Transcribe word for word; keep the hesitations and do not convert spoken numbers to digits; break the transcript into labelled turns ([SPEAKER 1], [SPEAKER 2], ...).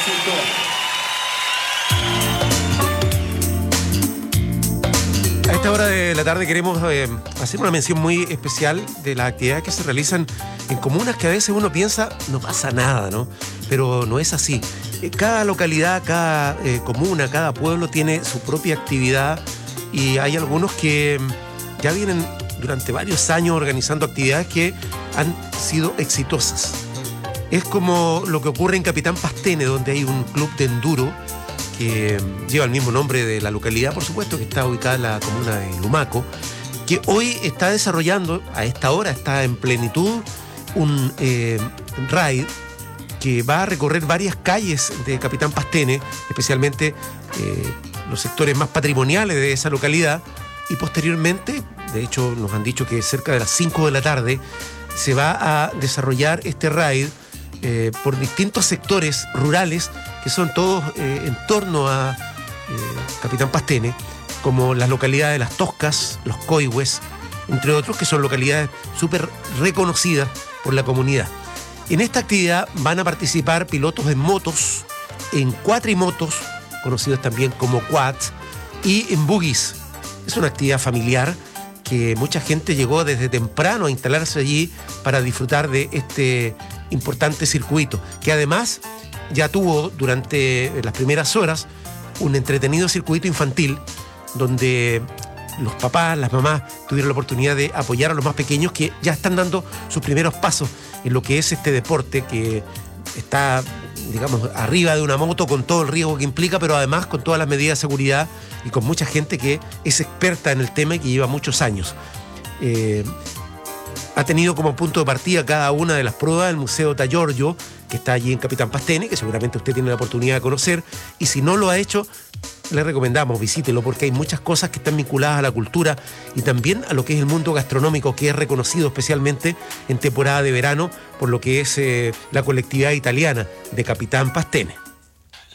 [SPEAKER 1] A esta hora de la tarde queremos eh, hacer una mención muy especial de las actividades que se realizan en comunas que a veces uno piensa no pasa nada, ¿no? Pero no es así. Cada localidad, cada eh, comuna, cada pueblo tiene su propia actividad y hay algunos que ya vienen durante varios años organizando actividades que han sido exitosas. Es como lo que ocurre en Capitán Pastene, donde hay un club de enduro que lleva el mismo nombre de la localidad, por supuesto, que está ubicada en la comuna de Lumaco, que hoy está desarrollando, a esta hora está en plenitud, un eh, raid que va a recorrer varias calles de Capitán Pastene, especialmente eh, los sectores más patrimoniales de esa localidad, y posteriormente, de hecho nos han dicho que cerca de las cinco de la tarde, se va a desarrollar este raid eh, por distintos sectores rurales que son todos eh, en torno a eh, Capitán Pastene, como las localidades de Las Toscas, Los Coihues, entre otros, que son localidades súper reconocidas por la comunidad. En esta actividad van a participar pilotos en motos, en cuatrimotos, conocidos también como quads, y en buggies. Es una actividad familiar que mucha gente llegó desde temprano a instalarse allí para disfrutar de este importante circuito, que además ya tuvo durante las primeras horas un entretenido circuito infantil donde los papás, las mamás tuvieron la oportunidad de apoyar a los más pequeños que ya están dando sus primeros pasos en lo que es este deporte que está, digamos, arriba de una moto con todo el riesgo que implica, pero además con todas las medidas de seguridad y con mucha gente que es experta en el tema y que lleva muchos años. Eh, ha tenido como punto de partida cada una de las pruebas el Museo Tallorgio, que está allí en Capitán Pastene, que seguramente usted tiene la oportunidad de conocer, y si no lo ha hecho, le recomendamos, visítelo, porque hay muchas cosas que están vinculadas a la cultura y también a lo que es el mundo gastronómico, que es reconocido especialmente en temporada de verano por lo que es eh, la colectividad italiana de Capitán Pastene.